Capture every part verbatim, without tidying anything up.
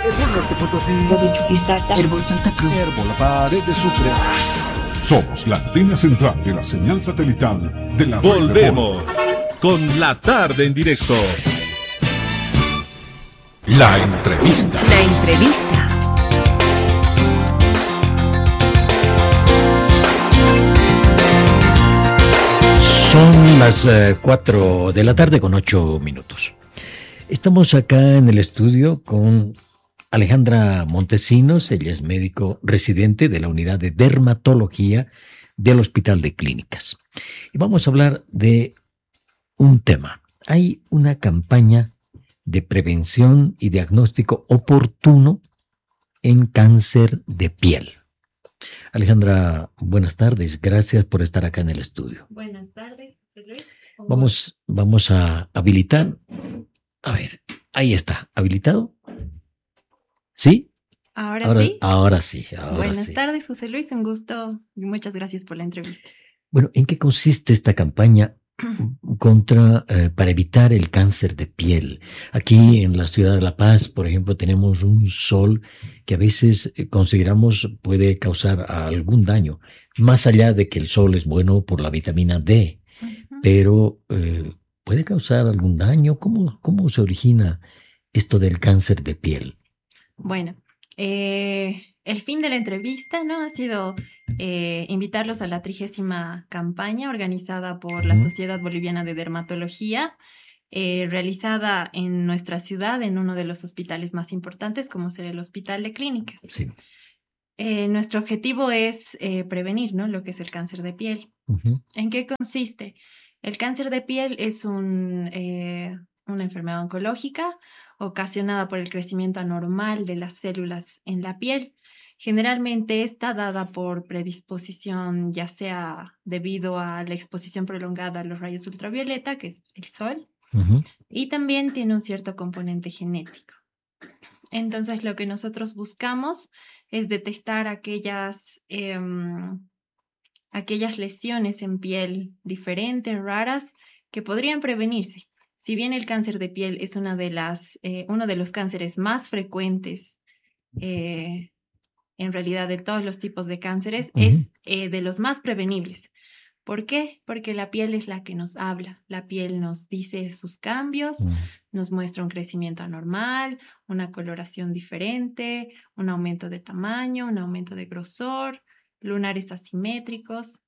Herbol Norte Potosí, Herbol Santa Cruz, Herbol La Paz, de Sucre. Somos la antena central de la señal satelital de la Volvemos con La Tarde en Directo. La entrevista. La entrevista. Son las eh, cuatro de la tarde con ocho minutos. Estamos acá en el estudio con Alejandra Montesinos. Ella es médico residente de la unidad de dermatología del Hospital de Clínicas. Y vamos a hablar de un tema. Hay una campaña de prevención y diagnóstico oportuno en cáncer de piel. Alejandra, buenas tardes. Gracias por estar acá en el estudio. Buenas tardes, José Luis. Vamos, vamos a habilitar. A ver, ahí está. ¿Habilitado? ¿Sí? Ahora, Ahora sí. Ahora sí. Ahora Buenas sí. tardes, José Luis. Un gusto y muchas gracias por la entrevista. Bueno, ¿en qué consiste esta campaña contra eh, para evitar el cáncer de piel? Aquí en la ciudad de La Paz, por ejemplo, tenemos un sol que a veces eh, consideramos puede causar algún daño, más allá de que el sol es bueno por la vitamina D, uh-huh. pero eh, puede causar algún daño. ¿Cómo, cómo se origina esto del cáncer de piel? Bueno, eh, el fin de la entrevista, ¿no? Ha sido eh, invitarlos a la trigésima campaña organizada por uh-huh. la Sociedad Boliviana de Dermatología, eh, realizada en nuestra ciudad, en uno de los hospitales más importantes, como será el Hospital de Clínicas. Sí. Eh, nuestro objetivo es eh, prevenir, ¿no?, lo que es el cáncer de piel. Uh-huh. ¿En qué consiste? El cáncer de piel es un, eh, una enfermedad oncológica ocasionada por el crecimiento anormal de las células en la piel. Generalmente está dada por predisposición, ya sea debido a la exposición prolongada a los rayos ultravioleta, que es el sol, uh-huh. y también tiene un cierto componente genético. Entonces, lo que nosotros buscamos es detectar aquellas, eh, aquellas lesiones en piel diferentes, raras, que podrían prevenirse. Si bien el cáncer de piel es una de las, eh, uno de los cánceres más frecuentes, eh, en realidad de todos los tipos de cánceres, uh-huh. es eh, de los más prevenibles. ¿Por qué? Porque la piel es la que nos habla. La piel nos dice sus cambios, uh-huh. nos muestra un crecimiento anormal, una coloración diferente, un aumento de tamaño, un aumento de grosor, lunares asimétricos.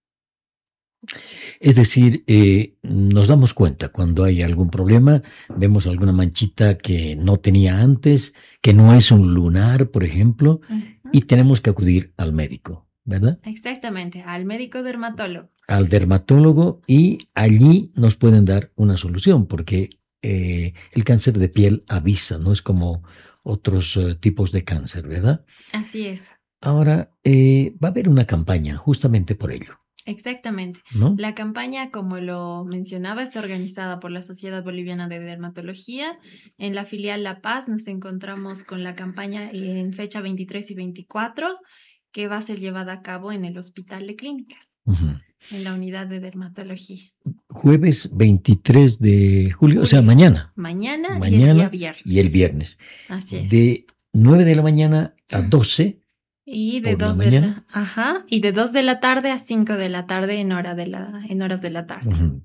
Es decir, eh, nos damos cuenta cuando hay algún problema, vemos alguna manchita que no tenía antes, que no es un lunar, por ejemplo, uh-huh. y tenemos que acudir al médico, ¿verdad? Exactamente, al médico dermatólogo. Al dermatólogo, y allí nos pueden dar una solución, porque eh, el cáncer de piel avisa, no es como otros uh, tipos de cáncer, ¿verdad? Así es. Ahora, eh, va a haber una campaña justamente por ello. Exactamente. ¿No? La campaña, como lo mencionaba, está organizada por la Sociedad Boliviana de Dermatología. En la filial La Paz nos encontramos con la campaña en fecha veintitrés y veinticuatro, que va a ser llevada a cabo en el Hospital de Clínicas, uh-huh. en la unidad de dermatología. Jueves veintitrés de julio, julio. O sea, mañana. Mañana, mañana y el día viernes. Y el viernes. Así es. De nueve de la mañana a doce. Y de dos de la, ajá, y de dos de la tarde a cinco de la tarde en hora de la, en horas de la tarde. Uh-huh.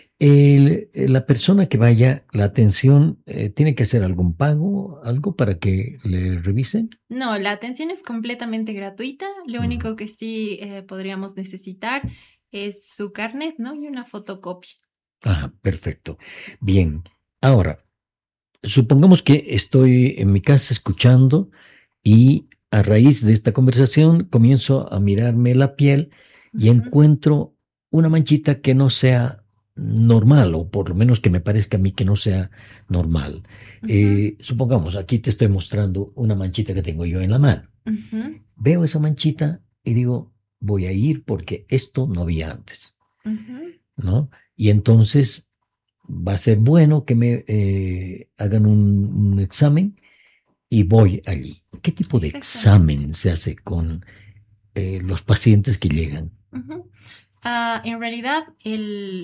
El, la persona que vaya, la atención, eh, ¿tiene que hacer algún pago, algo para que le revisen? No, la atención es completamente gratuita. Lo uh-huh. único que sí eh, podríamos necesitar es su carnet, ¿no? Y una fotocopia. Ah, perfecto. Bien. Ahora, supongamos que estoy en mi casa escuchando y a raíz de esta conversación comienzo a mirarme la piel y uh-huh. encuentro una manchita que no sea normal, o por lo menos que me parezca a mí que no sea normal. Uh-huh. Eh, supongamos, aquí te estoy mostrando una manchita que tengo yo en la mano. Uh-huh. Veo esa manchita y digo, voy a ir porque esto no había antes. Uh-huh. ¿No? Y entonces va a ser bueno que me eh, hagan un, un examen y voy allí. ¿Qué tipo de examen se hace con eh, los pacientes que llegan? Uh-huh. Uh, en realidad, el,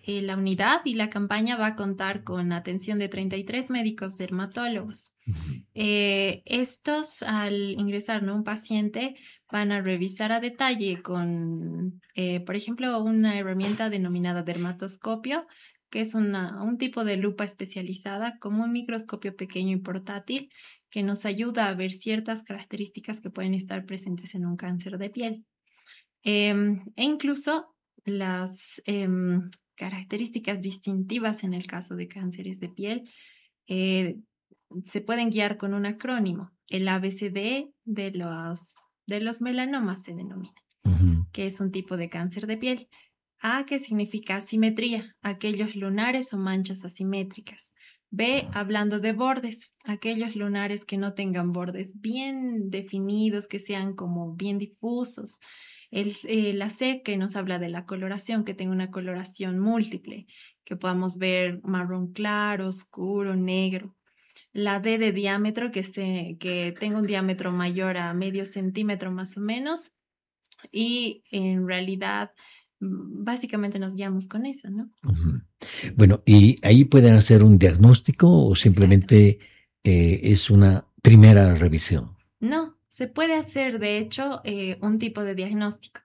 eh, la unidad y la campaña va a contar con atención de treinta y tres médicos dermatólogos. Uh-huh. Eh, estos, al ingresar, ¿no?, un paciente, van a revisar a detalle con, eh, por ejemplo, una herramienta denominada dermatoscopio, que es una, un tipo de lupa especializada, como un microscopio pequeño y portátil, que nos ayuda a ver ciertas características que pueden estar presentes en un cáncer de piel. Eh, e incluso las eh, características distintivas en el caso de cánceres de piel eh, se pueden guiar con un acrónimo. El A B C D de los, de los melanomas se denomina, uh-huh. que es un tipo de cáncer de piel. A, que significa asimetría, aquellos lunares o manchas asimétricas. B, hablando de bordes, aquellos lunares que no tengan bordes bien definidos, que sean como bien difusos. El, eh, la C, que nos habla de la coloración, que tenga una coloración múltiple, que podamos ver marrón claro, oscuro, negro. La D de diámetro, que, se, que tenga un diámetro mayor a medio centímetro más o menos. Y en realidad, básicamente nos guiamos con eso, ¿no? Uh-huh. Bueno, ¿y ahí pueden hacer un diagnóstico o simplemente eh, es una primera revisión? No. Se puede hacer, de hecho, eh, un tipo de diagnóstico,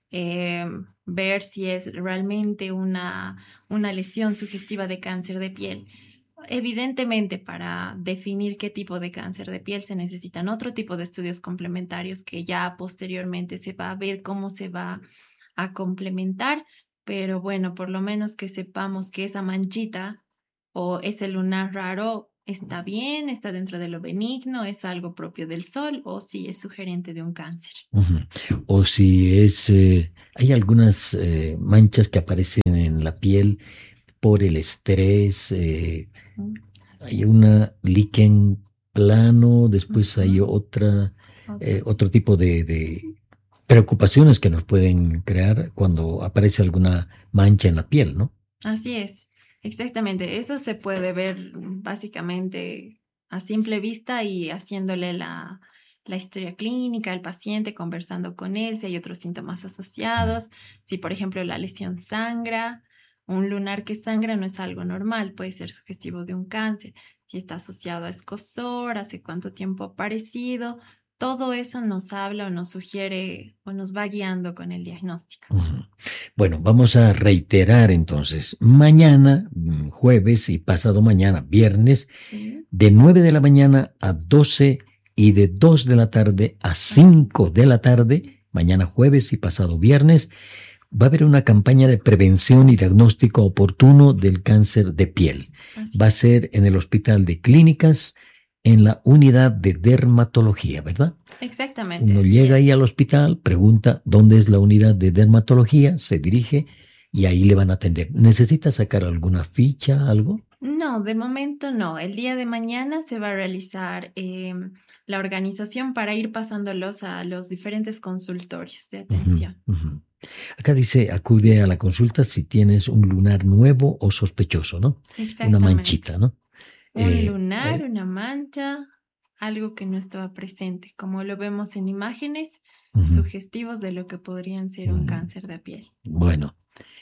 eh, ver si es realmente una, una lesión sugestiva de cáncer de piel. Evidentemente, para definir qué tipo de cáncer de piel se necesitan otro tipo de estudios complementarios que ya posteriormente se va a ver cómo se va a complementar, pero bueno, por lo menos que sepamos que esa manchita o ese lunar raro está bien, está dentro de lo benigno, es algo propio del sol o si es sugerente de un cáncer. Uh-huh. O si es, eh, hay algunas eh, manchas que aparecen en la piel por el estrés, eh, uh-huh. hay una líquen plano, después uh-huh. hay otra, eh, otro tipo de, de preocupaciones que nos pueden crear cuando aparece alguna mancha en la piel, ¿no? Así es. Exactamente, eso se puede ver básicamente a simple vista y haciéndole la, la historia clínica al paciente, conversando con él, si hay otros síntomas asociados, si por ejemplo la lesión sangra, un lunar que sangra no es algo normal, puede ser sugestivo de un cáncer, si está asociado a escozor, hace cuánto tiempo ha aparecido. Todo eso nos habla o nos sugiere o nos va guiando con el diagnóstico. Uh-huh. Bueno, vamos a reiterar entonces. Mañana, jueves y pasado mañana, viernes, sí. de nueve de la mañana a doce y de dos de la tarde a cinco de la tarde, mañana jueves y pasado viernes, va a haber una campaña de prevención y diagnóstico oportuno del cáncer de piel. Así. Va a ser en el Hospital de Clínicas, en la unidad de dermatología, ¿verdad? Exactamente. Uno llega ahí al hospital, pregunta dónde es la unidad de dermatología, se dirige y ahí le van a atender. ¿Necesita sacar alguna ficha, algo? No, de momento no. El día de mañana se va a realizar eh, la organización para ir pasándolos a los diferentes consultorios de atención. Uh-huh, uh-huh. Acá dice, acude a la consulta si tienes un lunar nuevo o sospechoso, ¿no? Una manchita, ¿no? Un eh, lunar, eh, una mancha, algo que no estaba presente, como lo vemos en imágenes uh-huh. sugestivos de lo que podrían ser uh-huh. un cáncer de piel. Bueno,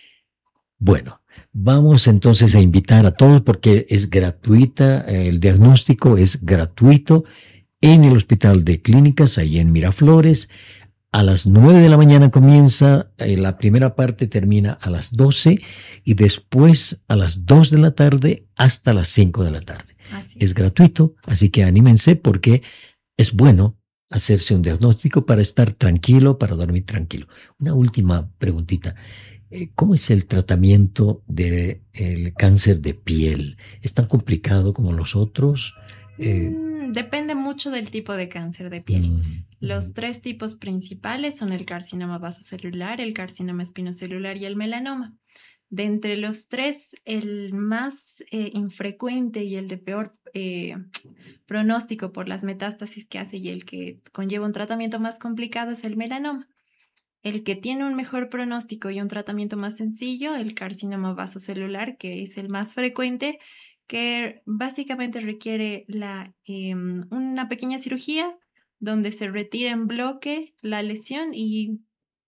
bueno, vamos entonces a invitar a todos porque es gratuita, el diagnóstico es gratuito en el Hospital de Clínicas, ahí en Miraflores. A las nueve de la mañana comienza, eh, la primera parte termina a las doce y después a las dos de la tarde hasta las cinco de la tarde. Así. Es gratuito, así que anímense porque es bueno hacerse un diagnóstico para estar tranquilo, para dormir tranquilo. Una última preguntita. ¿Cómo es el tratamiento del cáncer de piel? ¿Es tan complicado como los otros? Eh, Depende mucho del tipo de cáncer de piel. Mm, Los mm. tres tipos principales son el carcinoma vasocelular, el carcinoma espinocelular y el melanoma. De entre los tres, el más eh, infrecuente y el de peor eh, pronóstico por las metástasis que hace y el que conlleva un tratamiento más complicado es el melanoma. El que tiene un mejor pronóstico y un tratamiento más sencillo, el carcinoma vasocelular, que es el más frecuente, que básicamente requiere la, eh, una pequeña cirugía donde se retira en bloque la lesión y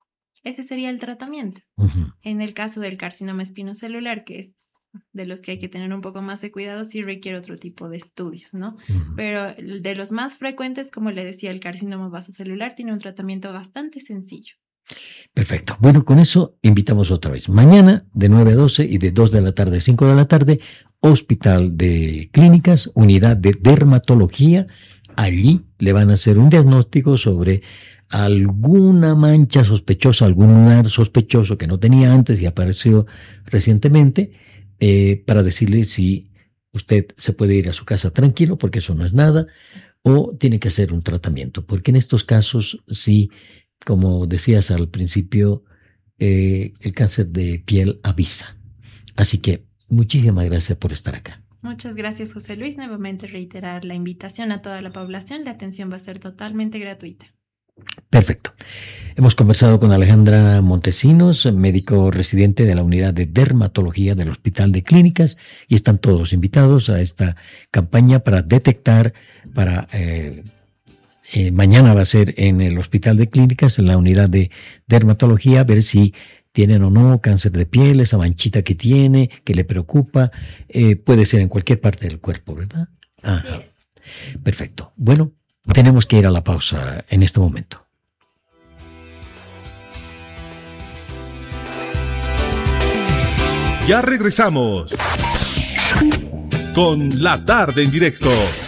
ese sería el tratamiento. Uh-huh. En el caso del carcinoma espinocelular, que es de los que hay que tener un poco más de cuidado, sí requiere otro tipo de estudios, ¿no? Uh-huh. Pero de los más frecuentes, como le decía, el carcinoma vasocelular tiene un tratamiento bastante sencillo. Perfecto. Bueno, con eso invitamos otra vez. Mañana de nueve a doce y de dos de la tarde a cinco de la tarde, Hospital de Clínicas, Unidad de Dermatología. Allí le van a hacer un diagnóstico sobre alguna mancha sospechosa, algún lunar sospechoso que no tenía antes y apareció recientemente, eh, para decirle si usted se puede ir a su casa tranquilo, porque eso no es nada, o tiene que hacer un tratamiento, porque en estos casos sí, como decías al principio, eh, el cáncer de piel avisa. Así que muchísimas gracias por estar acá. Muchas gracias, José Luis. Nuevamente reiterar la invitación a toda la población. La atención va a ser totalmente gratuita. Perfecto. Hemos conversado con Alejandra Montesinos, médico residente de la Unidad de Dermatología del Hospital de Clínicas, y están todos invitados a esta campaña para detectar, para eh, eh, mañana va a ser en el Hospital de Clínicas, en la Unidad de Dermatología, ver si tienen o no cáncer de piel, esa manchita que tiene, que le preocupa, eh, puede ser en cualquier parte del cuerpo, ¿verdad? Ajá. Así es. Perfecto. Bueno, tenemos que ir a la pausa en este momento. Ya regresamos con La Tarde en Directo.